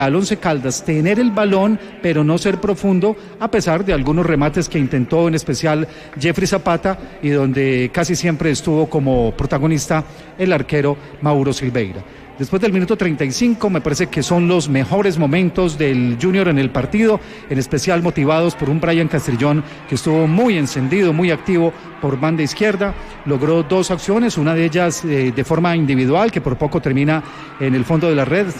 al Once Caldas tener el balón, pero no ser profundo, a pesar de algunos remates que intentó, en especial Jeffrey Zapata, y donde casi siempre estuvo como protagonista el arquero Mauro Silveira. Después del minuto 35, me parece que son los mejores momentos del Junior en el partido, en especial motivados por un Brian Castrillón que estuvo muy encendido, muy activo por banda izquierda. Logró dos acciones, una de ellas de forma individual, que por poco termina en el fondo de la red.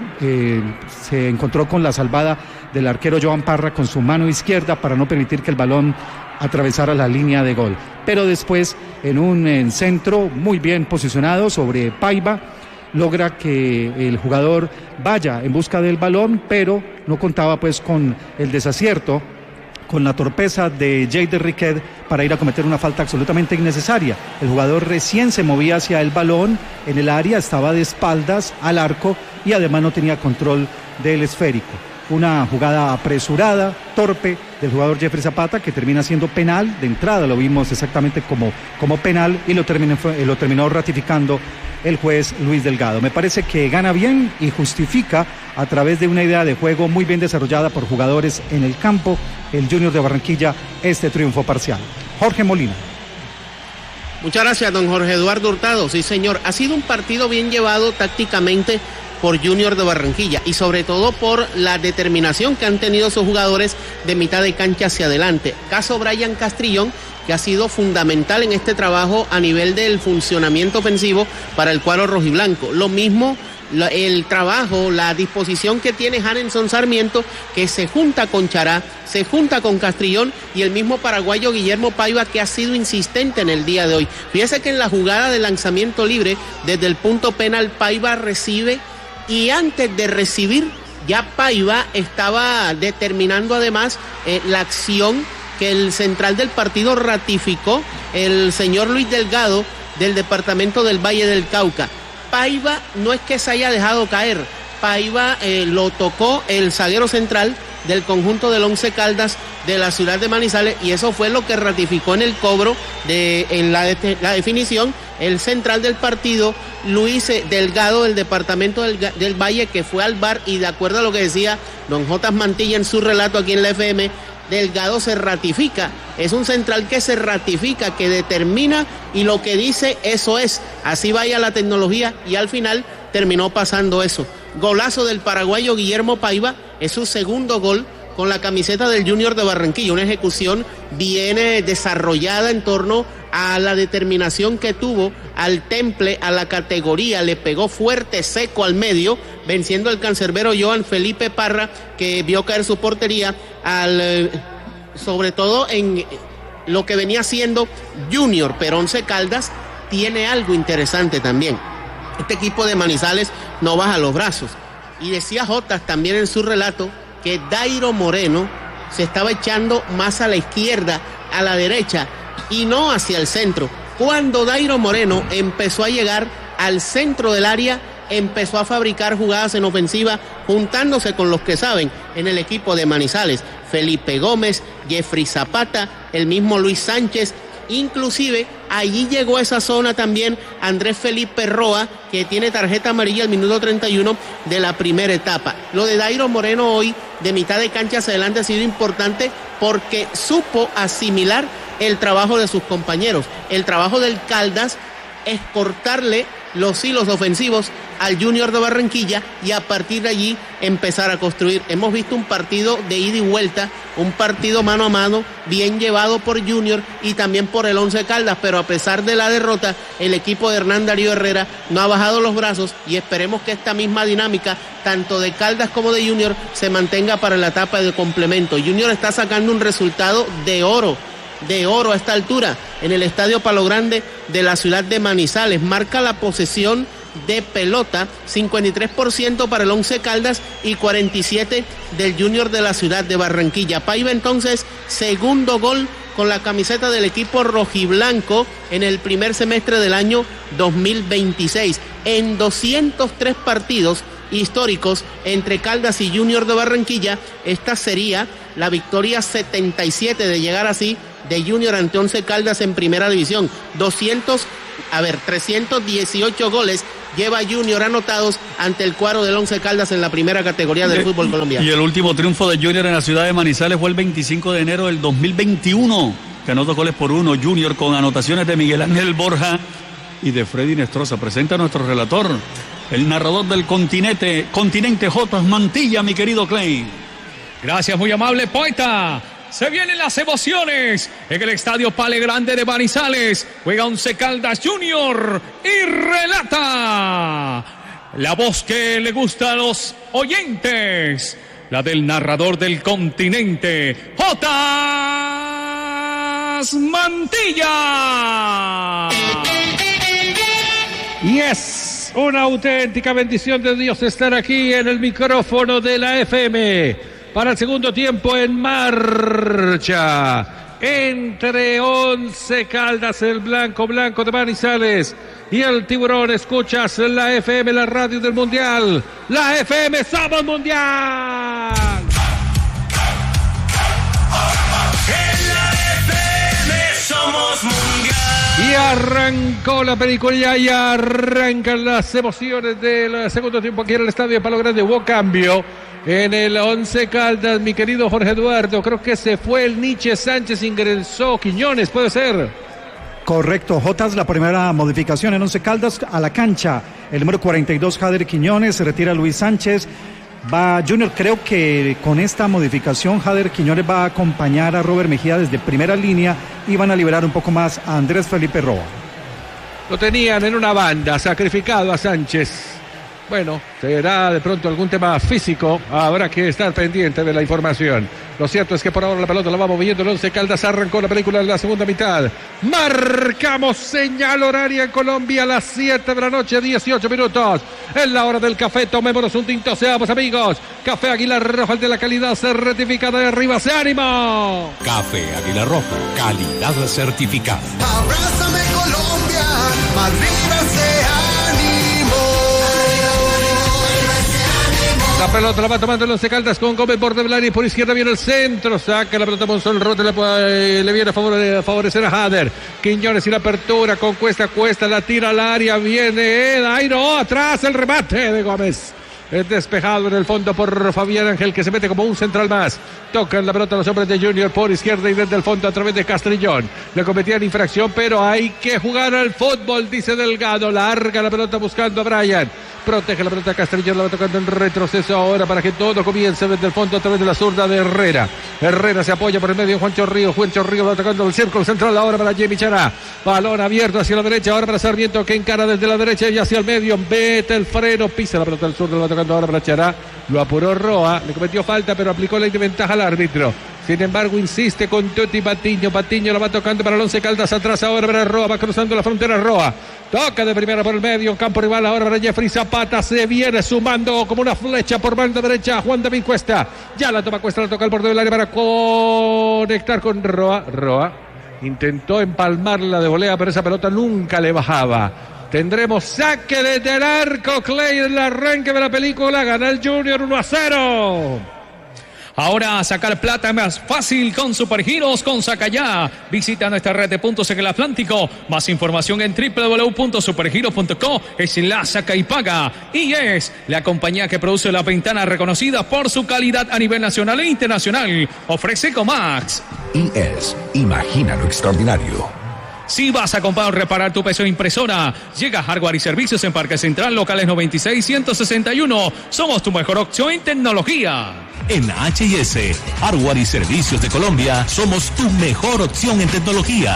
Se encontró con la salvada del arquero Joan Parra con su mano izquierda para no permitir que el balón atravesara la línea de gol. Pero después, en un centro muy bien posicionado sobre Paiva, logra que el jugador vaya en busca del balón, pero no contaba pues con el desacierto, con la torpeza de Jader Riquet para ir a cometer una falta absolutamente innecesaria. El jugador recién se movía hacia el balón en el área, estaba de espaldas al arco y además no tenía control del esférico. Una jugada apresurada, torpe del jugador Jeffrey Zapata, que termina siendo penal. De entrada lo vimos exactamente como penal y lo terminó ratificando el juez Luis Delgado. Me parece que gana bien y justifica, a través de una idea de juego muy bien desarrollada por jugadores en el campo, el Junior de Barranquilla, este triunfo parcial. Jorge Molina. Muchas gracias, don Jorge Eduardo Hurtado. Sí, señor, ha sido un partido bien llevado tácticamente por Junior de Barranquilla y sobre todo por la determinación que han tenido sus jugadores de mitad de cancha hacia adelante. Caso Brian Castrillón, que ha sido fundamental en este trabajo a nivel del funcionamiento ofensivo para el cuadro rojiblanco. Lo mismo el trabajo, la disposición que tiene Hanenson Sarmiento, que se junta con Chará, se junta con Castrillón, y el mismo paraguayo Guillermo Paiva, que ha sido insistente en el día de hoy. Fíjese que en la jugada de lanzamiento libre, desde el punto penal, Paiva recibe, y antes de recibir, ya Paiva estaba determinando además la acción que el central del partido ratificó, el señor Luis Delgado, del departamento del Valle del Cauca. Paiva no es que se haya dejado caer, Paiva lo tocó el zaguero central del conjunto del Once Caldas de la ciudad de Manizales, y eso fue lo que ratificó en el cobro, en la definición, el central del partido, Luis Delgado, del departamento del Valle, que fue al VAR, y de acuerdo a lo que decía don J. Mantilla en su relato aquí en la FM, Delgado se ratifica, es un central que se ratifica, que determina, y lo que dice, eso es, así vaya la tecnología, y al final terminó pasando eso. Golazo del paraguayo Guillermo Paiva, es su segundo gol con la camiseta del Junior de Barranquilla, una ejecución bien desarrollada en torno a la determinación que tuvo, al temple, a la categoría, le pegó fuerte, seco al medio, venciendo al cancerbero Joan Felipe Parra, que vio caer su portería, sobre todo en lo que venía siendo Junior, pero Once Caldas tiene algo interesante también. Este equipo de Manizales no baja los brazos, y decía Jotas también en su relato que Dairo Moreno se estaba echando más a la izquierda, a la derecha, y no hacia el centro. Cuando Dairo Moreno empezó a llegar al centro del área, empezó a fabricar jugadas en ofensiva, juntándose con los que saben en el equipo de Manizales: Felipe Gómez, Jeffrey Zapata, el mismo Luis Sánchez. Inclusive allí llegó a esa zona también Andrés Felipe Roa, que tiene tarjeta amarilla al minuto 31 de la primera etapa. Lo de Dairo Moreno hoy, de mitad de cancha hacia adelante, ha sido importante porque supo asimilar el trabajo de sus compañeros. El trabajo del Caldas es cortarle los hilos ofensivos al Junior de Barranquilla y a partir de allí empezar a construir. Hemos visto un partido de ida y vuelta, un partido mano a mano, bien llevado por Junior y también por el Once Caldas, pero a pesar de la derrota, el equipo de Hernán Darío Herrera no ha bajado los brazos, y esperemos que esta misma dinámica, tanto de Caldas como de Junior, se mantenga para la etapa de complemento. Junior está sacando un resultado de oro a esta altura en el Estadio Palo Grande de la ciudad de Manizales. Marca la posesión de pelota, 53% para el Once Caldas y 47% del Junior de la ciudad de Barranquilla. Paiva entonces, segundo gol con la camiseta del equipo rojiblanco en el primer semestre del año 2026. En 203 partidos históricos entre Caldas y Junior de Barranquilla, esta sería la victoria 77 de llegar así de Junior ante Once Caldas en primera división. 318 goles lleva Junior anotados ante el cuadro del Once Caldas en la primera categoría del fútbol colombiano. Y el último triunfo de Junior en la ciudad de Manizales fue el 25 de enero del 2021, que anotó 2-1 Junior con anotaciones de Miguel Ángel Borja y de Freddy Nestroza. Presenta a nuestro relator, el narrador del continente J. Mantilla, mi querido Clay. Gracias, muy amable poeta. Se vienen las emociones en el Estadio Pale Grande de Manizales. Juega Once Caldas Junior y relata la voz que le gusta a los oyentes, la del narrador del continente, J. Mantilla. Y es una auténtica bendición de Dios estar aquí en el micrófono de la FM para el segundo tiempo en marcha entre Once Caldas, el blanco de Manizales, y el Tiburón. Escuchas la FM, la radio del Mundial. La FM, somos Mundial. En la FM somos Mundial. Y arrancó la película y arrancan las emociones del segundo tiempo aquí en el Estadio de Palo Grande. Hubo cambio en el Once Caldas, mi querido Jorge Eduardo. Creo que se fue el Nietzsche Sánchez, ingresó Quiñones, ¿puede ser? Correcto, Jotas, la primera modificación en Once Caldas a la cancha. El número 42, Jader Quiñones, se retira Luis Sánchez. Va Junior, creo que con esta modificación Jader Quiñones va a acompañar a Robert Mejía desde primera línea y van a liberar un poco más a Andrés Felipe Roa. Lo tenían en una banda, sacrificado a Sánchez. Bueno, será de pronto algún tema físico, habrá que estar pendiente de la información. Lo cierto es que por ahora la pelota la va moviendo el Once Caldas. Arrancó la película en la segunda mitad. Marcamos señal horaria en Colombia a las 7 de la noche, 18 minutos. En la hora del café, tomémonos un tinto, seamos amigos. Café Águila Roja, el de la calidad certificada de arriba, ¡se ánimo! Café Águila Roja, calidad certificada. Abrázame Colombia, arriba se ánimo. La pelota la va tomando el Once Caldas con Gómez Bordeblani. Por izquierda viene el centro. Saca la pelota Monzón-Rote. Le viene a favorecer a Jader. Quiñones y la apertura con Cuesta. La tira al área. Viene Dairo. Atrás el remate de Gómez. Es despejado en el fondo por Fabián Ángel, que se mete como un central más. Tocan la pelota los hombres de Junior por izquierda y desde el fondo a través de Castrillón. Le cometían infracción, pero hay que jugar al fútbol, dice Delgado. Larga la pelota buscando a Brian. Protege la pelota Castrillón, la va tocando en retroceso ahora para que todo comience desde el fondo a través de la zurda de Herrera. Herrera se apoya por el medio, Juancho Ríos va tocando el círculo central ahora para Jimmy Chará. Balón abierto hacia la derecha, ahora para Sarmiento, que encara desde la derecha y hacia el medio. Mete el freno, pisa la pelota al zurdo, la va tocando ahora para Chará. Lo apuró Roa, le cometió falta, pero aplicó la ventaja al árbitro. Sin embargo, insiste con Tuti Patiño. Patiño la va tocando para el Once Caldas. Atrás ahora para Roa. Va cruzando la frontera Roa. Toca de primera por el medio. Campo rival ahora para Jeffrey Zapata. Se viene sumando como una flecha por banda derecha. Juan David Cuesta. Ya la toma Cuesta. La toca al borde del área para conectar con Roa. Roa intentó empalmarla de volea, pero esa pelota nunca le bajaba. Tendremos saque desde el arco. Clay en el arranque de la película. Gana el Junior 1-0. Ahora sacar plata más fácil con Supergiros con Sacayá. Visita nuestra red de puntos en el Atlántico. Más información en www.supergiros.co/saca y paga. Y es la compañía que produce la ventana reconocida por su calidad a nivel nacional e internacional. Ofrece Comax. IES, imagina lo extraordinario. Si vas a comprar o reparar tu PC o impresora, llega Hardware y Servicios en Parque Central, locales 96 y 161. Somos tu mejor opción en tecnología. En H&S, Hardware y Servicios de Colombia, somos tu mejor opción en tecnología.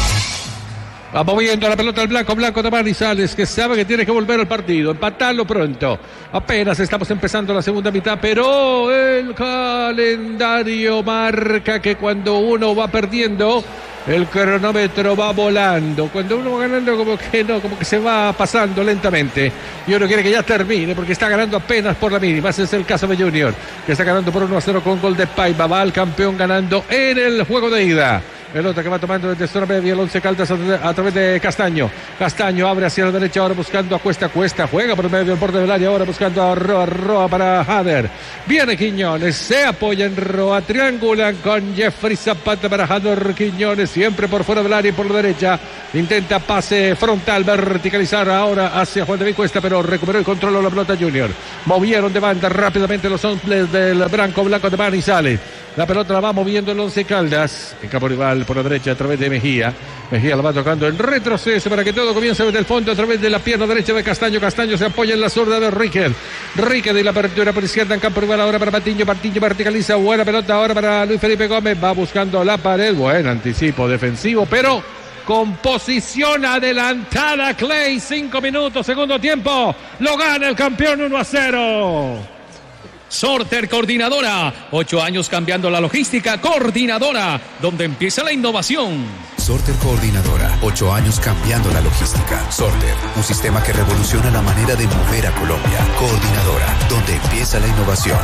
Va moviendo la pelota el blanco de Manizales, que sabe que tiene que volver al partido, empatarlo pronto. Apenas estamos empezando la segunda mitad, pero el calendario marca que cuando uno va perdiendo, el cronómetro va volando. Cuando uno va ganando, como que se va pasando lentamente. Y uno quiere que ya termine, porque está ganando apenas por la mínima. Ese es el caso de Junior, que está ganando por 1-0 con gol de Paiva. Va al campeón ganando en el juego de ida. Pelota que va tomando desde zona media el Once Caldas a través de Castaño. Castaño abre hacia la derecha ahora buscando a Cuesta. Juega por medio del borde del área ahora buscando a Roa para Hader. Viene Quiñones, se apoya en Roa, triangulan con Jeffrey Zapata para Hader. Quiñones siempre por fuera del área y por la derecha. Intenta pase frontal, verticalizar ahora hacia Juan David Cuesta, pero recuperó y controló la pelota Junior. Movieron de banda rápidamente los hombres del blanco de Manizales. La pelota la va moviendo el Once Caldas. En campo rival por la derecha a través de Mejía. Mejía la va tocando en retroceso para que todo comience desde el fondo a través de la pierna derecha de Castaño. Castaño se apoya en la zurda de Riquel. Riquel de la apertura por izquierda en campo rival ahora para Patiño. Patiño verticaliza. Buena pelota ahora para Luis Felipe Gómez. Va buscando la pared. Buen anticipo defensivo, pero con posición adelantada Clay. 5 minutos, segundo tiempo. Lo gana el campeón 1-0. Sorter Coordinadora, 8 años cambiando la logística. Coordinadora, donde empieza la innovación. Sorter Coordinadora, 8 años cambiando la logística. Sorter, un sistema que revoluciona la manera de mover a Colombia. Coordinadora, donde empieza la innovación.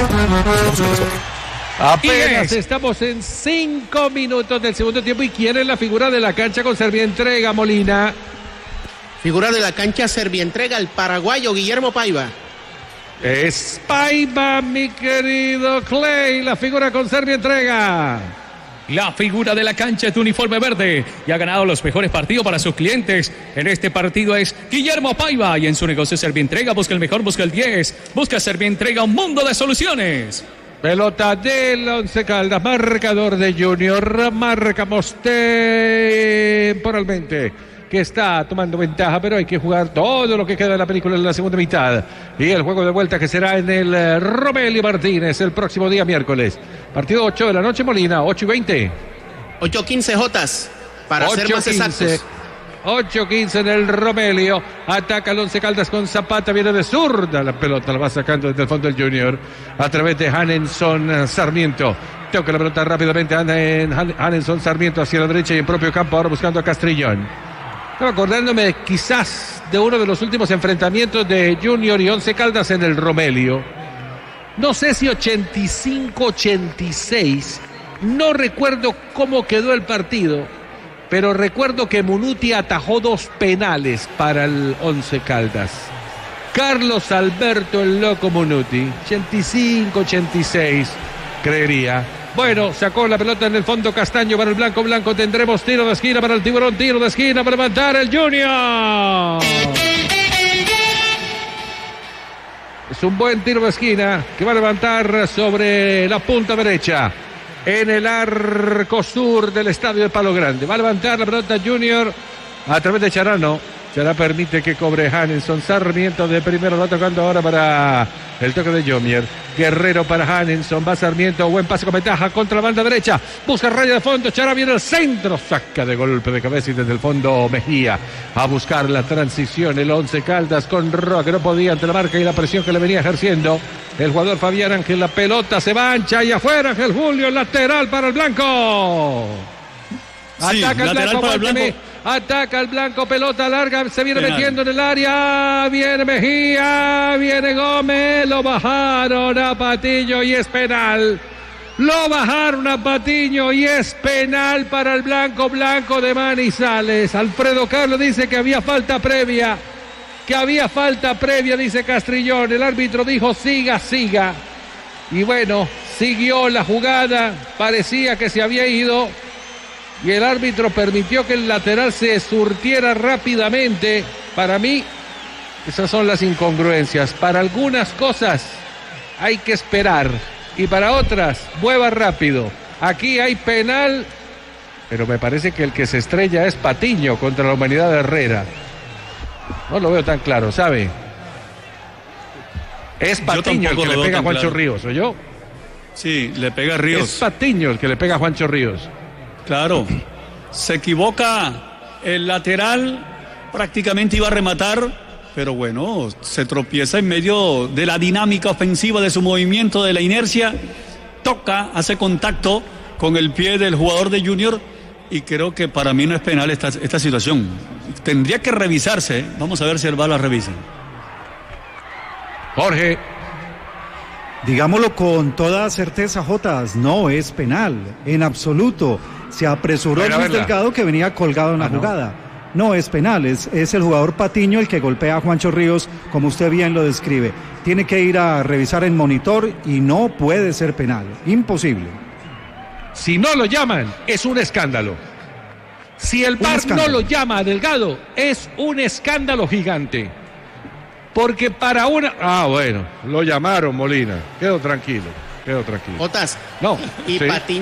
Apenas estamos en 5 minutos del segundo tiempo. ¿Y quién es la figura de la cancha con Servientrega, Molina? Figura de la cancha Servientrega, el paraguayo Guillermo Paiva. Es Paiva, mi querido Clay, la figura con Servientrega. La figura de la cancha es de uniforme verde y ha ganado los mejores partidos para sus clientes. En este partido es Guillermo Paiva y en su negocio Servientrega busca el mejor, busca el 10, busca Servientrega, un mundo de soluciones. Pelota del Once Caldas, marcador de Junior, marcamos temporalmente que está tomando ventaja, pero hay que jugar todo lo que queda de la película en la segunda mitad. Y el juego de vuelta que será en el Romelio Martínez el próximo día miércoles. Partido 8 de la noche, Molina, 8:20. 8:15 Jotas, para ser más exactos. 8:15 en el Romelio. Ataca el Once Caldas con Zapata. Viene de zurda. La pelota la va sacando desde el fondo del Junior. A través de Hanenson Sarmiento. Toca la pelota rápidamente. Hanenson Sarmiento hacia la derecha y en propio campo. Ahora buscando a Castrillón. Estaba acordándome quizás de uno de los últimos enfrentamientos de Junior y Once Caldas en el Romelio. No sé si 85-86. No recuerdo cómo quedó el partido. Pero recuerdo que Munuti atajó 2 penales para el Once Caldas. Carlos Alberto el Loco Munuti, 85-86, creería. Bueno, sacó la pelota en el fondo Castaño para el blanco. Tendremos tiro de esquina para el Tiburón, tiro de esquina para levantar el Junior. Es un buen tiro de esquina que va a levantar sobre la punta derecha. En el arco sur del estadio de Palo Grande. Va a levantar la pelota Junior a través de Charano. Chará permite que cobre Hanenson. Sarmiento de primero va tocando ahora para el toque de Jomier. Guerrero para Hanenson. Va Sarmiento. Buen pase con ventaja contra la banda derecha. Busca raya de fondo. Chará viene al centro. Saca de golpe de cabeza y desde el fondo Mejía. A buscar la transición. El Once Caldas con Roa que no podía ante la marca y la presión que le venía ejerciendo el jugador Fabián Ángel. La pelota se va ancha y afuera. Ángel Julio, lateral para el blanco. Sí, ataca el lateral blanco, para el blanco. Ataca el blanco, pelota larga, se viene metiendo en el área. Viene Mejía, viene Gómez. Lo bajaron a Patiño y es penal. Lo bajaron a Patiño y es penal para el blanco de Manizales. Alfredo Carlos dice que había falta previa. Dice Castrillón. El árbitro dijo siga. Y bueno, siguió la jugada. Parecía que se había ido. Y el árbitro permitió que el lateral se surtiera rápidamente. Para mí, esas son las incongruencias. Para algunas cosas hay que esperar. Y para otras, mueva rápido. Aquí hay penal. Pero me parece que el que se estrella es Patiño contra la Humanidad de Herrera. No lo veo tan claro, ¿sabe? Es Patiño el que le pega a Juancho Ríos, ¿o yo? Sí, le pega a Ríos. Es Patiño el que le pega a Juancho Ríos. Claro, se equivoca el lateral, prácticamente iba a rematar, pero bueno, se tropieza en medio de la dinámica ofensiva de su movimiento, de la inercia, toca, hace contacto con el pie del jugador de Junior y creo que para mí no es penal esta situación. Tendría que revisarse, vamos a ver si el VAR la revisa. Jorge. Digámoslo con toda certeza, Jotas, no es penal, en absoluto. Se apresuró Luis Delgado, que venía colgado en la jugada. No es penal, es el jugador Patiño el que golpea a Juancho Ríos, como usted bien lo describe. Tiene que ir a revisar en monitor y no puede ser penal. Imposible. Si no lo llaman, es un escándalo. Si el VAR no lo llama a Delgado, es un escándalo gigante. Porque para una... bueno, lo llamaron, Molina. Quedo tranquilo. Jotas. No. Y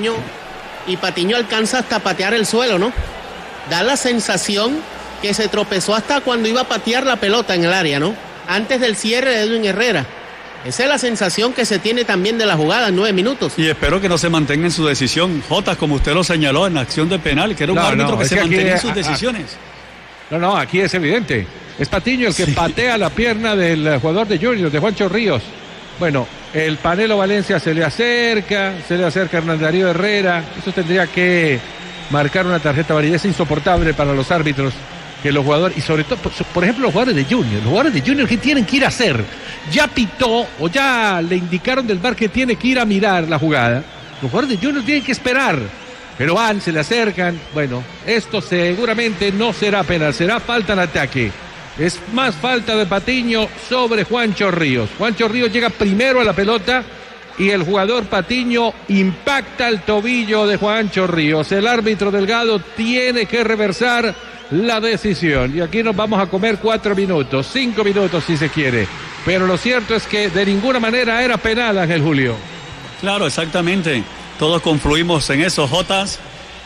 Patiño alcanza hasta patear el suelo, ¿no? Da la sensación que se tropezó hasta cuando iba a patear la pelota en el área, ¿no? Antes del cierre de Edwin Herrera. Esa es la sensación que se tiene también de la jugada en 9 minutos. Y espero que no se mantenga en su decisión. Jotas, como usted lo señaló en la acción de penal, que era un árbitro que se mantenía en sus decisiones. No, aquí es evidente. Es Patiño el que patea la pierna del jugador de Junior, de Juancho Ríos. Bueno, el Panelo Valencia se le acerca Hernán Darío Herrera. Eso tendría que marcar una tarjeta amarilla. Es insoportable para los árbitros que los jugadores, y sobre todo, por ejemplo, los jugadores de Junior, ¿qué tienen que ir a hacer? Ya pitó o ya le indicaron del VAR que tiene que ir a mirar la jugada. Los jugadores de Junior tienen que esperar, pero se le acercan. Bueno, esto seguramente no será penal, será falta en ataque. Es más falta de Patiño sobre Juancho Ríos. Juancho Ríos llega primero a la pelota y el jugador Patiño impacta el tobillo de Juancho Ríos. El árbitro Delgado tiene que reversar la decisión. Y aquí nos vamos a comer 4 minutos, 5 minutos si se quiere. Pero lo cierto es que de ninguna manera era penal, Ángel Julio. Claro, exactamente. Todos confluimos en eso, Jotas.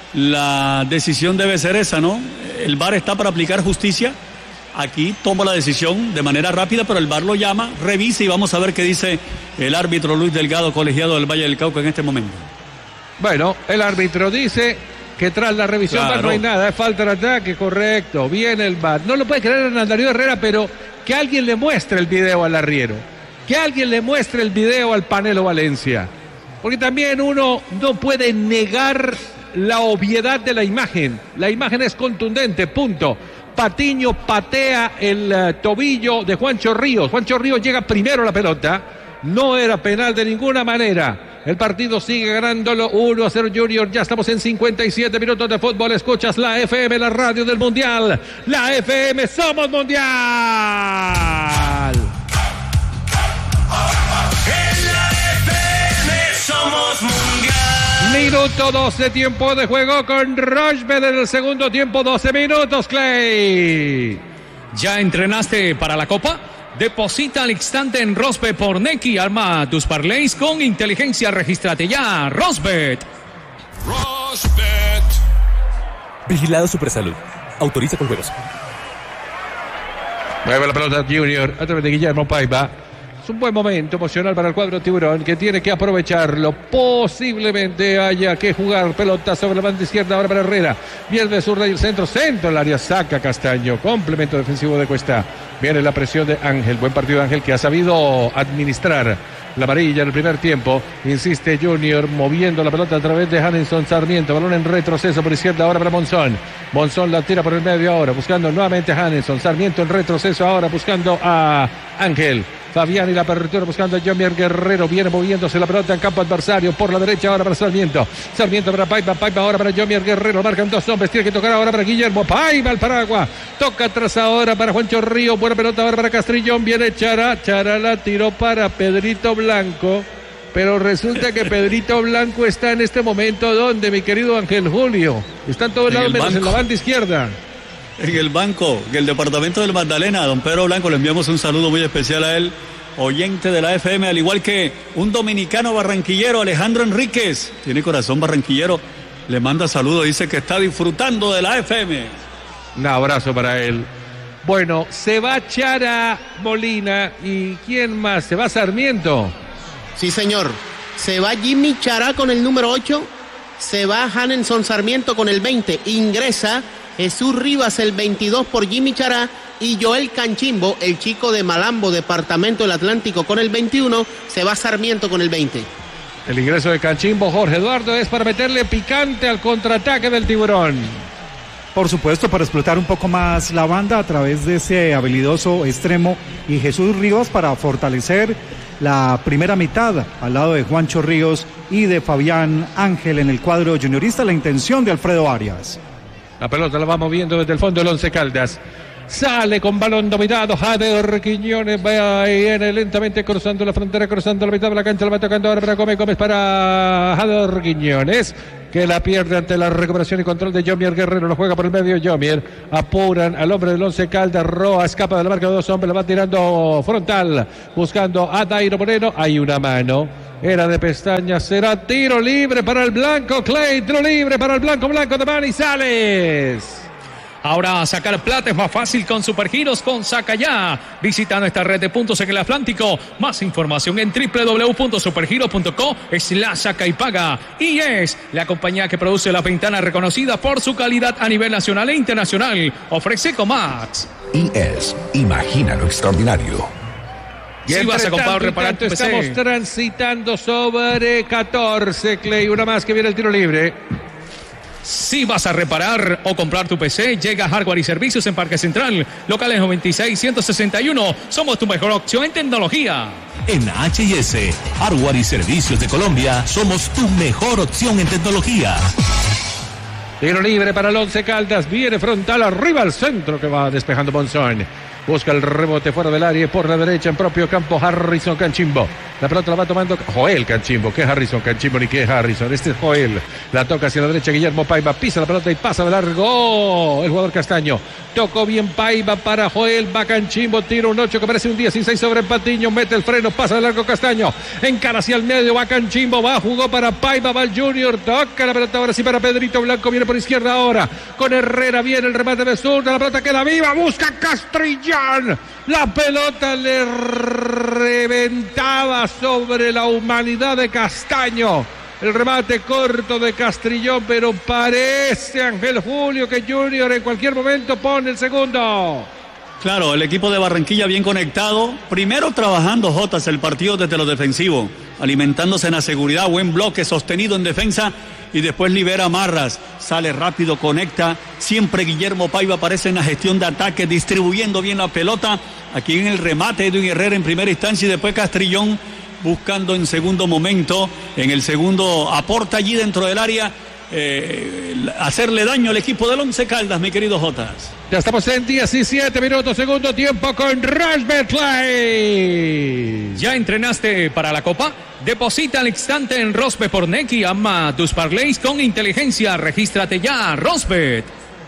La decisión debe ser esa, ¿no? El VAR está para aplicar justicia. Aquí toma la decisión de manera rápida, pero el VAR lo llama, revisa y vamos a ver qué dice el árbitro Luis Delgado, colegiado del Valle del Cauca en este momento. Bueno, el árbitro dice que tras la revisión VAR no hay nada, es falta de ataque, correcto, viene el VAR. No lo puede creer Hernán Darío Herrera, pero que alguien le muestre el video al arriero, que alguien le muestre el video al Panelo Valencia, porque también uno no puede negar la obviedad de la imagen es contundente, punto. Patiño patea el tobillo de Juancho Ríos llega primero a la pelota, no era penal de ninguna manera. El partido sigue ganándolo 1-0 Junior. Ya estamos en 57 minutos de fútbol. Escuchas la FM, la radio del Mundial. La FM, somos Mundial. En la FM somos Mundial. Minuto 12, tiempo de juego con Rochbet en el segundo tiempo. 12 minutos, Clay. ¿Ya entrenaste para la Copa? Deposita al instante en Rosbet por Nequi. Arma tus parlays con inteligencia. Regístrate ya. Rosbet. Vigilado Supersalud. Autoriza con juegos. Mueve la pelota Junior a través de Guillermo Paiva. Es un buen momento emocional para el cuadro tiburón que tiene que aprovecharlo. Posiblemente haya que jugar pelota sobre la banda izquierda ahora para Herrera. Viene de zurda y el centro el área, saca Castaño. Complemento defensivo de Cuesta. Viene la presión de Ángel. Buen partido de Ángel que ha sabido administrar la amarilla en el primer tiempo. Insiste Junior moviendo la pelota a través de Hanenson Sarmiento. Balón en retroceso por izquierda ahora para Monzón. Monzón la tira por el medio ahora buscando nuevamente a Hanenson. Sarmiento en retroceso ahora buscando a Ángel. Fabián y la apertura buscando a Jomier Guerrero. Viene moviéndose la pelota en campo adversario. Por la derecha ahora para Sarmiento. Sarmiento para Paiva. Paiva ahora para Jomier Guerrero. Marcan 2 hombres. Tiene que tocar ahora para Guillermo. Paiva al paraguas. Toca atrás ahora para Juancho Ríos. Buena pelota ahora para Castrillón. Viene Chará. Chará la tiró para Pedrito Blanco. Pero resulta que Pedrito Blanco está en este momento donde, mi querido Ángel Julio. Está en todos lados menos en la banda izquierda. En el banco, en el departamento del Magdalena, don Pedro Blanco, le enviamos un saludo muy especial a él, oyente de la FM, al igual que un dominicano barranquillero, Alejandro Enríquez, tiene corazón barranquillero, le manda saludos, dice que está disfrutando de la FM. Un abrazo para él. Bueno, se va Chara Molina, ¿y quién más? ¿Se va Sarmiento? Sí, señor. Se va Jimmy Chará con el número 8, se va Hanenson Sarmiento con el 20, ingresa Jesús Rivas el 22 por Jimmy Chará y Joel Canchimbo, el chico de Malambo, departamento del Atlántico, con el 21, se va Sarmiento con el 20. El ingreso de Canchimbo, Jorge Eduardo, es para meterle picante al contraataque del tiburón. Por supuesto, para explotar un poco más la banda a través de ese habilidoso extremo y Jesús Rivas para fortalecer la primera mitad al lado de Juancho Ríos y de Fabián Ángel en el cuadro juniorista, la intención de Alfredo Arias. La pelota la va moviendo desde el fondo el Once Caldas. Sale con balón dominado Jader Quiñones, viene lentamente cruzando la frontera, cruzando la mitad de la cancha, la va tocando ahora para Gómez para Jader Quiñones, que la pierde ante la recuperación y control de Yomier Guerrero, lo juega por el medio Yomier, apuran al hombre del Once Caldas, Roa escapa de la marca de dos hombres, la va tirando frontal, buscando a Dairo Moreno, hay una mano, era de pestaña, será tiro libre para el blanco, Clay, tiro libre para el blanco de Manizales. Ahora sacar plata es más fácil con Supergiros con Saca Ya. Visita nuestra red de puntos en el Atlántico. Más información en www.supergiros.co/saca y paga. Y es la compañía que produce la ventana reconocida por su calidad a nivel nacional e internacional. Ofrece Comax. IES, imagina lo extraordinario. Y si vas a comprar o reparar tu PC. Estamos transitando sobre 14, Clay. Una más que viene el tiro libre. Si vas a reparar o comprar tu PC, llega Hardware y Servicios en Parque Central, locales 96 161. Somos tu mejor opción en tecnología. En H&S, Hardware y Servicios de Colombia, somos tu mejor opción en tecnología. Tiro libre para el Once Caldas, viene frontal arriba al centro que va despejando Monzón. Busca el rebote fuera del área por la derecha en propio campo Harrison Canchimbo. La pelota la va tomando Joel Canchimbo. ¿Qué Harrison Canchimbo ni qué Harrison? Este es Joel. La toca hacia la derecha Guillermo Paiva. Pisa la pelota y pasa de largo. El jugador Castaño. Tocó bien Paiva para Joel. Va Canchimbo. Tira un 8 que parece un 16 sobre Patiño. Mete el freno. Pasa de largo Castaño. Encara hacia el medio. Va Canchimbo. Va. Jugó para Paiva. Va el Junior. Toca la pelota ahora sí para Pedrito Blanco. Viene por izquierda ahora. Con Herrera viene el remate de zurda. La pelota queda viva. Busca Castrillón. La pelota le reventaba sobre la humanidad de Castaño. El remate corto de Castrillón, pero parece Ángel Julio que Junior en cualquier momento pone el segundo. Claro, el equipo de Barranquilla bien conectado. Primero trabajando Jotas el partido desde lo defensivo, alimentándose en la seguridad, buen bloque sostenido en defensa y después libera Marras. Sale rápido, conecta. Siempre Guillermo Paiva aparece en la gestión de ataque, distribuyendo bien la pelota. Aquí en el remate Edwin Herrera en primera instancia y después Castrillón buscando en segundo momento. En el segundo aporta allí dentro del área. Hacerle daño al equipo del Once Caldas, mi querido Jotas. Ya estamos en 17 minutos, segundo tiempo con Rosbet Play. ¿Ya entrenaste para la Copa? Deposita al instante en Rosbet por NEC y ama tus parlays con inteligencia. Regístrate ya, Rosbet.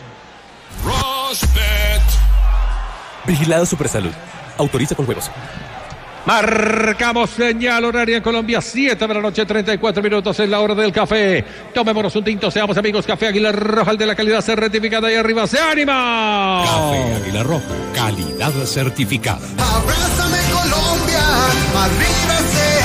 Rosbet. Vigilado Supersalud. Autoriza con juegos. Marcamos señal horaria en Colombia, 7 de la noche, 34 minutos en la hora del café. Tomémonos un tinto, seamos amigos. Café Águila Roja, el de la calidad certificada. Ahí arriba, ¡se anima! Café Águila Roja, calidad certificada. Abrázame Colombia, arriba ese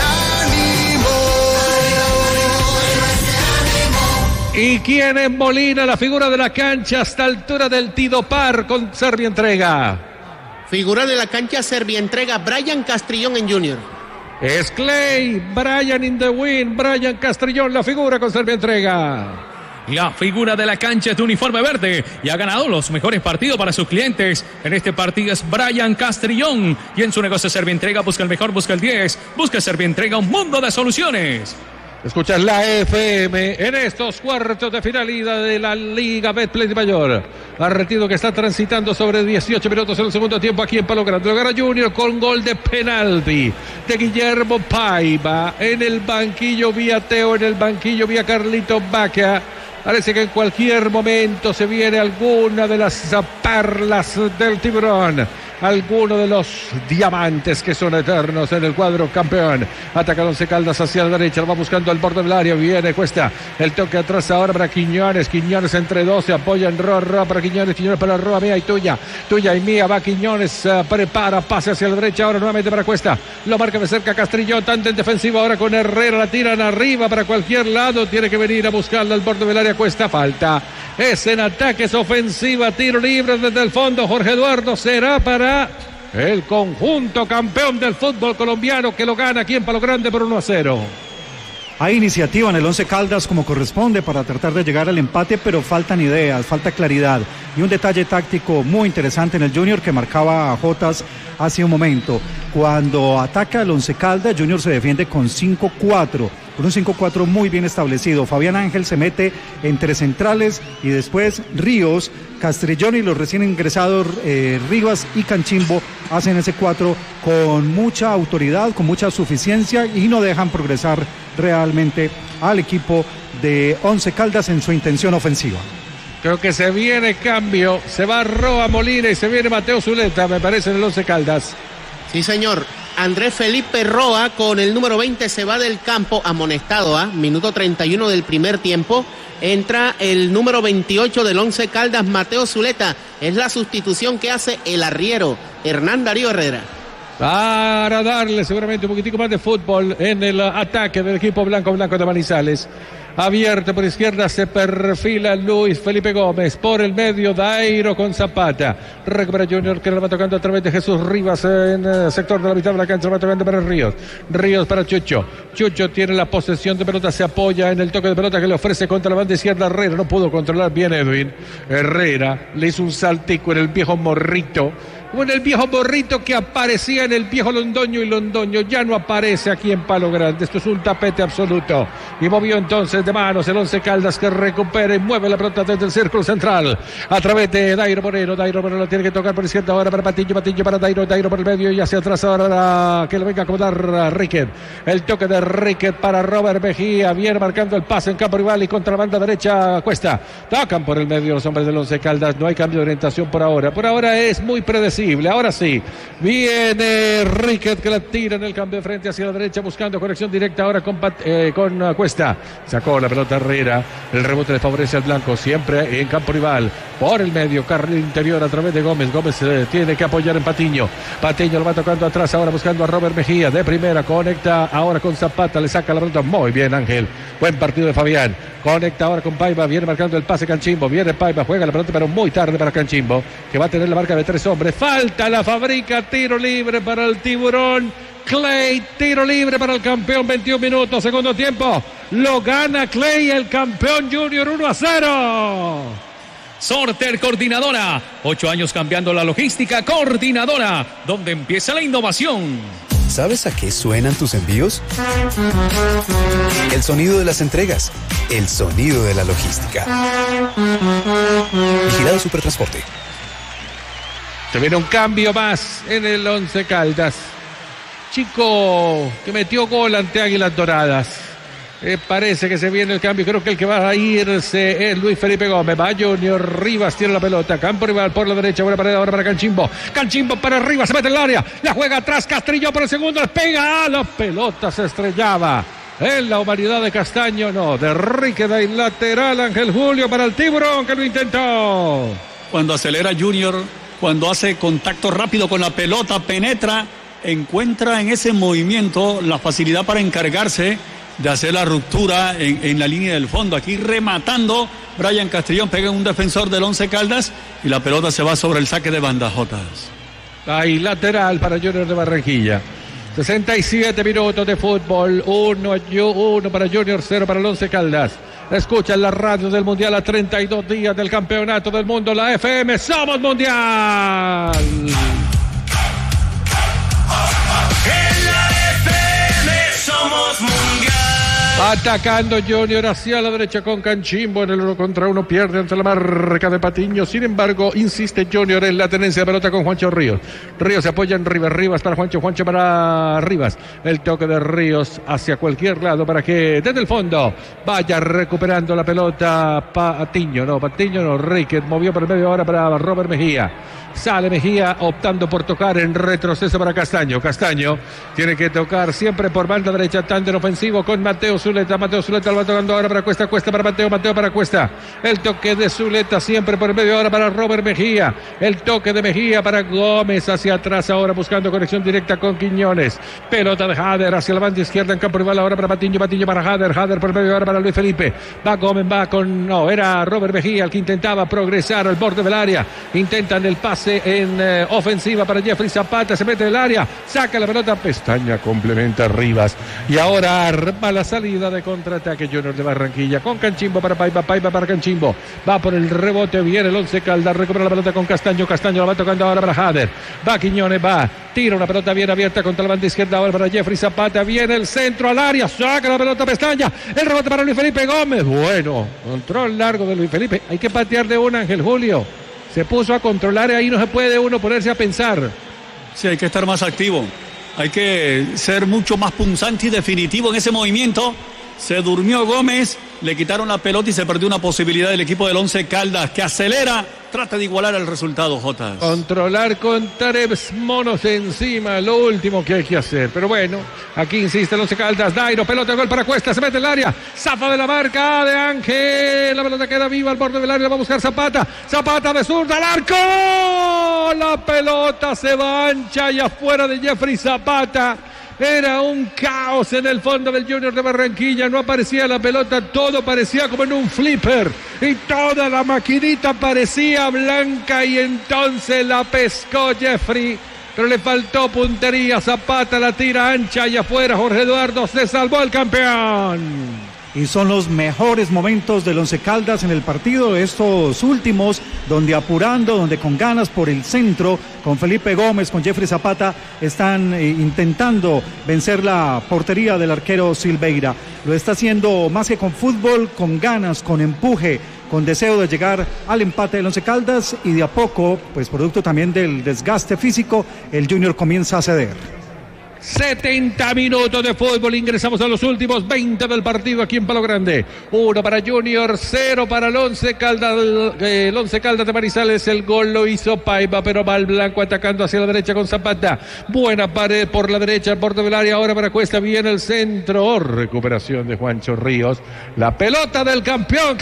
ánimo. ¿Y quién es Molina, la figura de la cancha hasta altura del Tidopar con Serbia Entrega? Figura de la cancha Servientrega, Brian Castrillón en Junior. Es Clay, Brian in the win, Brian Castrillón, la figura con Servientrega. La figura de la cancha es de uniforme verde y ha ganado los mejores partidos para sus clientes. En este partido es Brian Castrillón y en su negocio Servientrega busca el mejor, busca el 10, busca Servientrega, un mundo de soluciones. Escuchas la FM en estos cuartos de finalidad de la Liga Betplay de Mayor. Partido que está transitando sobre 18 minutos en el segundo tiempo aquí en Palo Grande. Lo gana Junior con gol de penalti de Guillermo Paiva. En el banquillo vía Teo, en el banquillo vía Carlito Vaca. Parece que en cualquier momento se viene alguna de las perlas del tiburón. Alguno de los diamantes que son eternos en el cuadro campeón. Ataca Once Caldas hacia la derecha, lo va buscando al borde del área, viene Cuesta, el toque atrás ahora para Quiñones entre dos, se apoya en Roa para Quiñones para Roa, mía y tuya y mía, va Quiñones, prepara, pase hacia la derecha, ahora nuevamente para Cuesta, lo marca de cerca Castrillón, tanto en defensivo ahora con Herrera, la tiran arriba para cualquier lado, tiene que venir a buscarla al borde del área, Cuesta, falta, es en ataque, es ofensiva, tiro libre desde el fondo, Jorge Eduardo, será para el conjunto campeón del fútbol colombiano que lo gana aquí en Palo Grande por 1-0. Hay iniciativa en el Once Caldas como corresponde para tratar de llegar al empate, pero faltan ideas, falta claridad. Y un detalle táctico muy interesante en el Junior que marcaba a Jotas hace un momento. Cuando ataca el Once Caldas, Junior se defiende con 5-4. Con un 5-4 muy bien establecido. Fabián Ángel se mete entre centrales y después Ríos, Castrillón y los recién ingresados Rivas y Canchimbo hacen ese 4 con mucha autoridad, con mucha suficiencia y no dejan progresar realmente al equipo de Once Caldas en su intención ofensiva. Creo que se viene cambio, se va Roa Molina y se viene Mateo Zuleta, me parece, en el Once Caldas. Sí, señor. Andrés Felipe Roa con el número 20 se va del campo amonestado, minuto 31 del primer tiempo. Entra el número 28 del Once Caldas, Mateo Zuleta. Es la sustitución que hace el arriero, Hernán Darío Herrera. Para darle seguramente un poquitico más de fútbol en el ataque del equipo blanco de Manizales. Abierto por izquierda, se perfila Luis Felipe Gómez. Por el medio, Dairo con Zapata. Recupera Junior, que lo va tocando a través de Jesús Rivas en el sector de la mitad de la cancha. Lo va tocando para Ríos. Ríos para Chucho. Chucho tiene la posesión de pelota, se apoya en el toque de pelota que le ofrece contra la banda izquierda Herrera. No pudo controlar bien Edwin. Herrera le hizo un saltico en el viejo morrito. Como en el viejo morrito que aparecía en el viejo Londoño, y Londoño ya no aparece aquí en Palo Grande. Esto es un tapete absoluto. Y movió entonces de manos el Once Caldas, que recupera y mueve la pelota desde el círculo central a través de Dairo Moreno. Dairo Moreno lo tiene que tocar por izquierda ahora para Patiño. Patiño para Dairo. Dairo por el medio y hacia atrás ahora para que le venga a acomodar Riquet. El toque de Riquet para Robert Mejía. Viene marcando el pase en campo rival y contra la banda derecha Cuesta. Tocan por el medio los hombres del Once Caldas. No hay cambio de orientación por ahora. Por ahora es muy predecible. Ahora sí, viene Riquet, que la tira en el cambio de frente hacia la derecha, buscando conexión directa ahora con Cuesta. Sacó la pelota Herrera, el rebote le favorece al blanco, siempre en campo rival, por el medio, carril interior a través de Gómez. Gómez tiene que apoyar en Patiño. Patiño lo va tocando atrás, ahora buscando a Robert Mejía, de primera, conecta ahora con Zapata, le saca la pelota, muy bien Ángel, buen partido de Fabián. Conecta ahora con Paiva, viene marcando el pase Canchimbo, viene Paiva, juega la pelota pero muy tarde para Canchimbo, que va a tener la marca de 3 hombres. Falta, la fabrica, tiro libre para el Tiburón. Clay, tiro libre para el campeón, 21 minutos, segundo tiempo. Lo gana Clay, el campeón Junior, 1-0. Sorter Coordinadora, 8 años cambiando la logística. Coordinadora, donde empieza la innovación. ¿Sabes a qué suenan tus envíos? El sonido de las entregas, el sonido de la logística. Vigilado Supertransporte. Se viene un cambio más en el Once Caldas. Chico que metió gol ante Águilas Doradas. Parece que se viene el cambio. Creo que el que va a irse es Luis Felipe Gómez. Va Junior. Rivas tiene la pelota. Campo rival por la derecha. Buena pared ahora para Canchimbo. Canchimbo para Rivas. Se mete en el área. La juega atrás. Castrillo por el segundo. Le pega. La pelota se estrellaba en la humanidad de Castaño. No, de Enrique de lateral. Ángel Julio para el Tiburón, que lo intentó. Cuando acelera Junior, cuando hace contacto rápido con la pelota, penetra, encuentra en ese movimiento la facilidad para encargarse de hacer la ruptura en la línea del fondo. Aquí rematando, Brian Castrillón pega en un defensor del Once Caldas y la pelota se va sobre el saque de banda, Jotas. Ahí lateral para Junior de Barranquilla. 67 minutos de fútbol, 1 para Junior, 0 para el Once Caldas. Escucha la radio del Mundial a 32 días del Campeonato del Mundo, la FM. ¡Somos Mundial! En la FM somos Mundial. Atacando Junior hacia la derecha con Canchimbo en el 1 contra 1, pierde ante la marca de Patiño. Sin embargo, insiste Junior en la tenencia de pelota con Juancho Ríos. Ríos se apoya en Rivas, Rivas para Juancho, Juancho para Rivas. El toque de Ríos hacia cualquier lado para que desde el fondo vaya recuperando la pelota Patiño, no, Riquet movió por el medio ahora para Robert Mejía. Sale Mejía optando por tocar en retroceso para Castaño. Castaño tiene que tocar siempre por banda derecha, tándem ofensivo con Mateo Zuleta. Mateo Zuleta lo va tocando ahora para Cuesta, Cuesta para Mateo, Mateo para Cuesta. El toque de Zuleta siempre por el medio ahora para Robert Mejía. El toque de Mejía para Gómez hacia atrás ahora buscando conexión directa con Quiñones. Pelota de Hader hacia la banda izquierda en campo rival ahora para Patiño, Patiño para Hader, Hader por el medio ahora para Luis Felipe. Va Gómez, era Robert Mejía el que intentaba progresar al borde del área. Intentan el pase en ofensiva para Jeffrey Zapata, se mete en el área, saca la pelota, Pestaña complementa a Rivas y ahora arma la salida salida de contraataque Junior de Barranquilla. Con Canchimbo para Paiva para Canchimbo. Va por el rebote, viene el Once Caldas, recupera la pelota con Castaño la va tocando ahora para Hader. Va Quiñones, tira una pelota bien abierta contra la banda izquierda ahora para Jeffrey Zapata. Viene el centro al área, saca la pelota Pestaña. El rebote para Luis Felipe Gómez. Bueno, control largo de Luis Felipe. Hay que patear de una, Ángel Julio. Se puso a controlar y ahí no se puede uno ponerse a pensar. Sí, hay que estar más activo. Hay que ser mucho más punzante y definitivo en ese movimiento. Se durmió Gómez, le quitaron la pelota y se perdió una posibilidad del equipo del Once Caldas, que acelera, trata de igualar el resultado, Jota. Controlar con tres monos encima, lo último que hay que hacer. Pero bueno, aquí insiste el Once Caldas. Dairo, pelota, gol para Cuesta, se mete en el área. Zafa de la marca de Ángel. La pelota queda viva al borde del área, la va a buscar Zapata. Zapata de zurda al arco. La pelota se va ancha y afuera de Jeffrey Zapata. Era un caos en el fondo del Junior de Barranquilla, no aparecía la pelota, todo parecía como en un flipper y toda la maquinita parecía blanca y entonces la pescó Jeffrey, pero le faltó puntería. Zapata la tira ancha y afuera Jorge Eduardo, se salvó el campeón. Y son los mejores momentos del Once Caldas en el partido, estos últimos, donde apurando, donde con ganas por el centro, con Felipe Gómez, con Jeffrey Zapata, están intentando vencer la portería del arquero Silveira. Lo está haciendo más que con fútbol, con ganas, con empuje, con deseo de llegar al empate del Once Caldas, y de a poco, pues producto también del desgaste físico, el Junior comienza a ceder. 70 minutos de fútbol, ingresamos a los últimos 20 del partido aquí en Palo Grande. 1 para Junior, 0 para el Once Caldas. El Once Caldas de Manizales, el gol lo hizo Paiva, pero va el blanco atacando hacia la derecha con Zapata. Buena pared por la derecha, al borde del área, ahora para Cuesta, viene el centro. Recuperación de Juancho Ríos. La pelota del campeón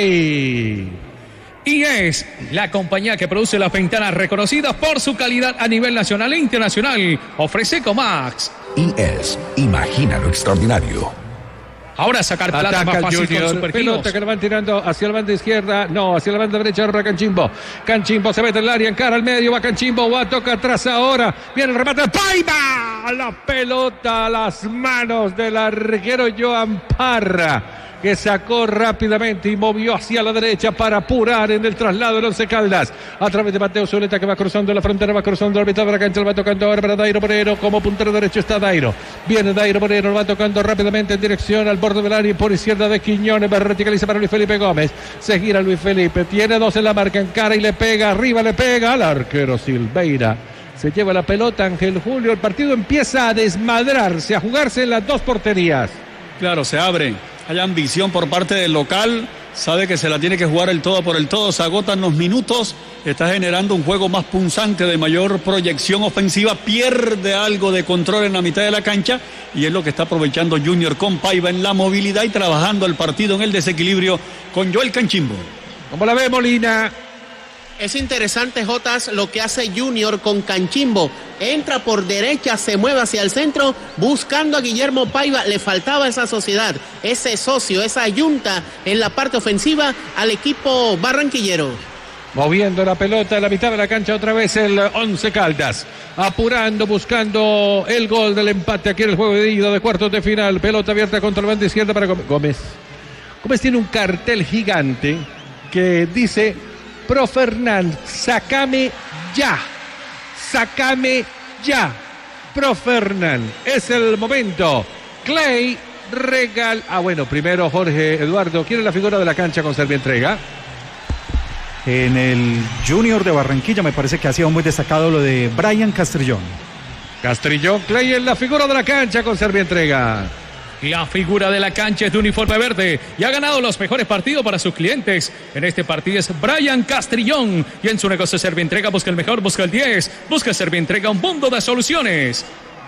Clay. Y es la compañía que produce las ventanas reconocidas por su calidad a nivel nacional e internacional. Ofrece Comax. IES, imagina lo extraordinario. Ahora sacar plata más fácil con Superkilos. Pelota que le van tirando hacia la banda izquierda, no, hacia la banda derecha ahora Canchimbo. Canchimbo se mete en el área, encara al medio, va Canchimbo, va, toca atrás ahora. Viene el remate, ¡Paiva! La pelota a las manos del arquero Joan Parra, que sacó rápidamente y movió hacia la derecha para apurar en el traslado del Once Caldas. A través de Mateo Zuleta, que va cruzando la frontera, va cruzando la mitad de la cancha, lo va tocando ahora para Dairo Moreno. Como puntero derecho está Dairo. Viene Dairo Moreno, lo va tocando rápidamente en dirección al borde del área y por izquierda de Quiñones. Va verticaliza para Luis Felipe Gómez. Se gira Luis Felipe, tiene dos en la marca, encara y le pega, arriba le pega al arquero Silveira. Se lleva la pelota Ángel Julio. El partido empieza a desmadrarse, a jugarse en las dos porterías. Claro, se abre. Hay ambición por parte del local, sabe que se la tiene que jugar el todo por el todo, se agotan los minutos, está generando un juego más punzante, de mayor proyección ofensiva, pierde algo de control en la mitad de la cancha y es lo que está aprovechando Junior con Paiva en la movilidad y trabajando el partido en el desequilibrio con Joel Canchimbo. ¿Cómo la ve, Molina? Es interesante, Jotas, lo que hace Junior con Canchimbo. Entra por derecha, se mueve hacia el centro, buscando a Guillermo Paiva. Le faltaba esa sociedad, ese socio, esa yunta en la parte ofensiva al equipo barranquillero. Moviendo la pelota en la mitad de la cancha otra vez el Once Caldas. Apurando, buscando el gol del empate aquí en el juego de ida de cuartos de final. Pelota abierta contra la banda izquierda para Gómez. Gómez tiene un cartel gigante que dice: Pro Fernán, sácame ya. Sácame ya. Pro Fernán. Es el momento. Clay regal. Primero Jorge Eduardo. ¿Quién es la figura de la cancha con Servientrega? En el Junior de Barranquilla me parece que ha sido muy destacado lo de Brian Castrillón. Castrillón, Clay es la figura de la cancha con Servientrega. La figura de la cancha es de uniforme verde y ha ganado los mejores partidos para sus clientes. En este partido es Brian Castrillón y en su negocio Servientrega busca el mejor, busca el 10, busca Servientrega, un mundo de soluciones.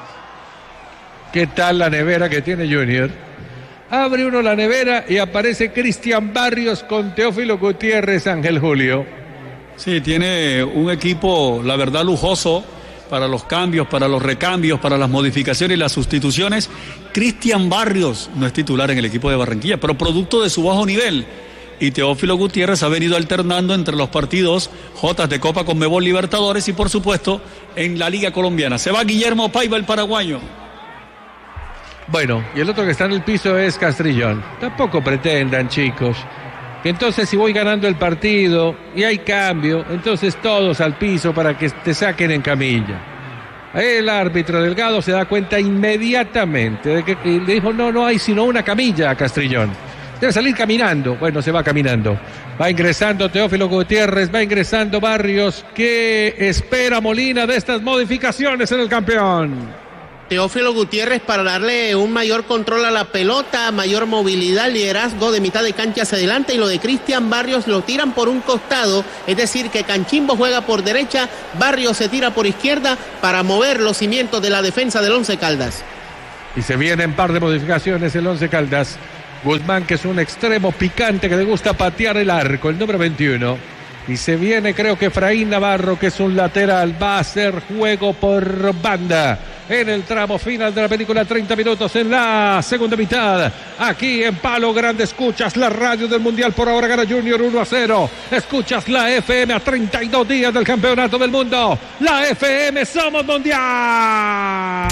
¿Qué tal la nevera que tiene Junior? Abre uno la nevera y aparece Cristian Barrios con Teófilo Gutiérrez, Ángel Julio. Sí, tiene un equipo, la verdad, lujoso para los cambios, para los recambios, para las modificaciones y las sustituciones. Cristian Barrios no es titular en el equipo de Barranquilla, pero producto de su bajo nivel. Y Teófilo Gutiérrez ha venido alternando entre los partidos Jotas de Copa Conmebol Libertadores y, por supuesto, en la Liga Colombiana. Se va Guillermo Paiva, el paraguayo. Bueno, y el otro que está en el piso es Castrillón. Tampoco pretendan, chicos, que entonces si voy ganando el partido y hay cambio, entonces todos al piso para que te saquen en camilla. El árbitro Delgado se da cuenta inmediatamente de que le dijo, no hay sino una camilla a Castrillón. Debe salir caminando. Bueno, se va caminando. Va ingresando Teófilo Gutiérrez, va ingresando Barrios. ¿Qué espera Molina de estas modificaciones en el campeón? Teófilo Gutiérrez para darle un mayor control a la pelota, mayor movilidad, liderazgo de mitad de cancha hacia adelante, y lo de Cristian Barrios lo tiran por un costado, es decir que Canchimbo juega por derecha, Barrios se tira por izquierda para mover los cimientos de la defensa del Once Caldas. Y se vienen par de modificaciones el Once Caldas. Guzmán, que es un extremo picante que le gusta patear el arco, el número 21. Y se viene, creo que Efraín Navarro, que es un lateral. Va a hacer juego por banda en el tramo final de la película. 30 minutos en la segunda mitad. Aquí en Palo Grande escuchas la radio del Mundial. Por ahora gana Junior 1-0. Escuchas la FM a 32 días del Campeonato del Mundo. La FM, somos mundial.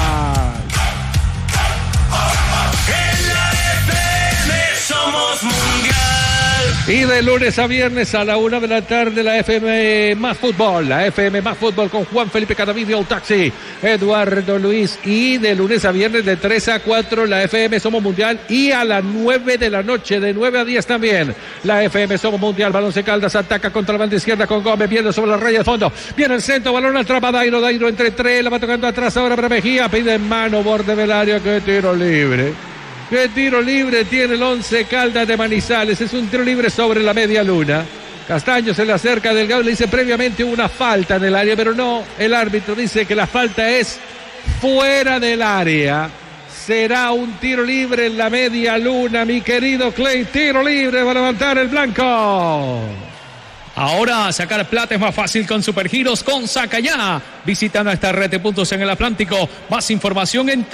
En la FM somos mundial. Y de lunes a viernes a la 1 de la tarde la FM Más Fútbol. La FM Más Fútbol con Juan Felipe Cadavid, Taxi, Eduardo Luis. Y de lunes a viernes de 3 a 4 la FM Somos Mundial. Y a las 9 de la noche, de 9 a 10 también, la FM Somos Mundial. Once Caldas ataca contra la banda izquierda con Gómez, viendo sobre la raya de fondo. Viene el centro, balón atrapa Dairo entre tres, la va tocando atrás ahora para Mejía. Pide en mano, borde del área, que tiro libre. ¿Qué tiro libre tiene el Once Caldas de Manizales? Es un tiro libre sobre la media luna. Castaño se le acerca a Delgado, le dice previamente una falta en el área, pero no, el árbitro dice que la falta es fuera del área. Será un tiro libre en la media luna, mi querido Clay. Tiro libre para levantar el blanco. Ahora sacar plata es más fácil con Supergiros con Saca Ya. Visita nuestra red de puntos en el Atlántico. Más información en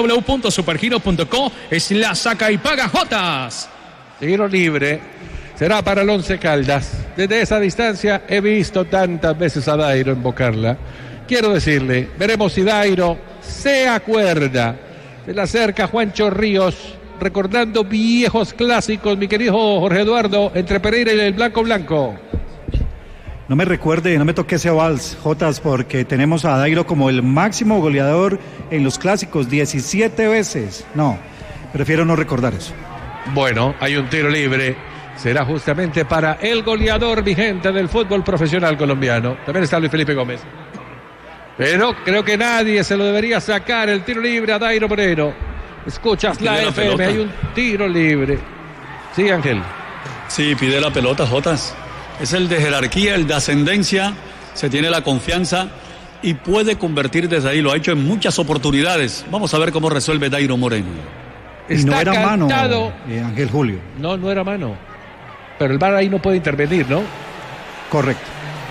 www.supergiros.co/saca y paga jotas. Tiro libre será para el Once Caldas. Desde esa distancia he visto tantas veces a Dairo invocarla. Quiero decirle, veremos si Dairo se acuerda. Se le acerca Juancho Ríos, recordando viejos clásicos, mi querido Jorge Eduardo, entre Pereira y el Blanco. No me recuerde, no me toque ese vals, Jotas, porque tenemos a Dairo como el máximo goleador en los clásicos, 17 veces. No, prefiero no recordar eso. Bueno, hay un tiro libre. Será justamente para el goleador vigente del fútbol profesional colombiano. También está Luis Felipe Gómez. Pero creo que nadie se lo debería sacar el tiro libre a Dairo Moreno. Escuchas la FM, hay un tiro libre. Sí, Ángel. Sí, pide la pelota, Jotas. Es el de jerarquía, el de ascendencia, se tiene la confianza y puede convertir desde ahí, lo ha hecho en muchas oportunidades. Vamos a ver cómo resuelve Dairo Moreno. Y no era mano, Ángel Julio. No era mano. Pero el VAR ahí no puede intervenir, ¿no? Correcto.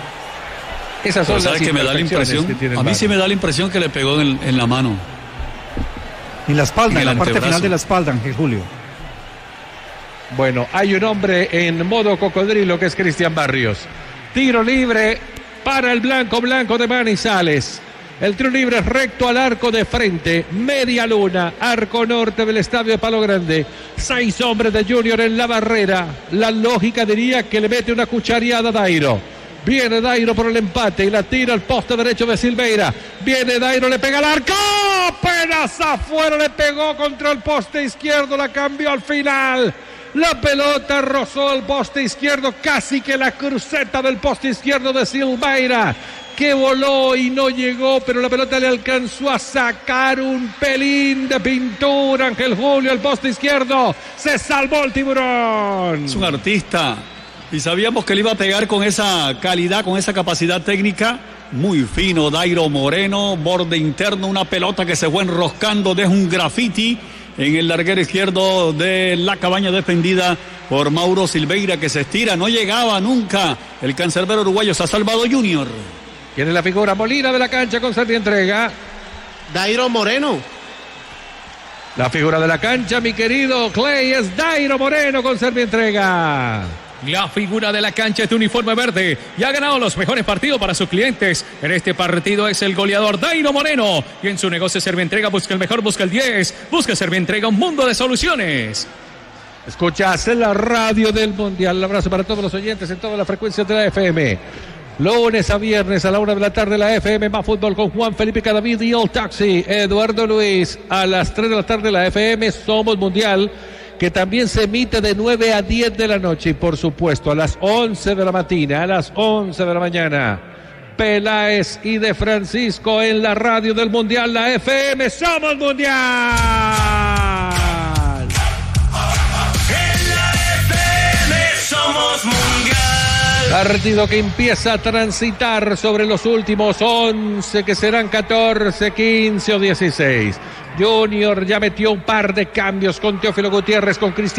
Esas son las que me da la impresión, que tiene el VAR. A mí sí me da la impresión que le pegó en la mano. En la espalda, en la parte final de la espalda, Ángel Julio. Bueno, hay un hombre en modo cocodrilo que es Cristian Barrios. Tiro libre para el blanco de Manizales. El tiro libre es recto al arco de frente, media luna, arco norte del estadio de Palo Grande. 6 hombres de Junior en la barrera. La lógica diría que le mete una cuchareada a Dairo. Viene Dairo por el empate y la tira al poste derecho de Silveira. Viene Dairo, le pega al arco. Apenas afuera, le pegó contra el poste izquierdo, la cambió al final. La pelota rozó el poste izquierdo, casi que la cruceta del poste izquierdo de Silveira, que voló y no llegó, pero la pelota le alcanzó a sacar un pelín de pintura. Ángel Julio, el poste izquierdo, se salvó el tiburón. Es un artista y sabíamos que le iba a pegar con esa calidad, con esa capacidad técnica. Muy fino Dairo Moreno, borde interno, una pelota que se fue enroscando, deja un graffiti en el larguero izquierdo de la cabaña defendida por Mauro Silveira, que se estira, no llegaba nunca. El cancerbero uruguayo se ha salvado Junior. Tiene la figura Molina de la cancha con servientrega. Dairo Moreno. La figura de la cancha, mi querido Clay, es Dairo Moreno con servientrega. la figura de la cancha de uniforme verde y ha ganado los mejores partidos para sus clientes. En este partido es el goleador Dairo Moreno y en su negocio Servientrega busca el mejor, busca el 10, busca Servientrega, un mundo de soluciones. Escuchas en la radio del Mundial. Un abrazo para todos los oyentes en todas las frecuencias de la FM. Lunes a viernes a la 1 de la tarde la FM Más Fútbol con Juan Felipe Cadavid y el Taxi Eduardo Luis. A las 3 de la tarde la FM Somos Mundial, que también se emite de 9 a 10 de la noche y por supuesto a las 11 de la mañana, a las 11 de la mañana. Peláez y de Francisco en la radio del Mundial, la FM Somos Mundial. En la FM somos mundial. Partido que empieza a transitar sobre los últimos 11, que serán 14, 15 o 16. Junior ya metió un par de cambios con Teófilo Gutiérrez, con Cristian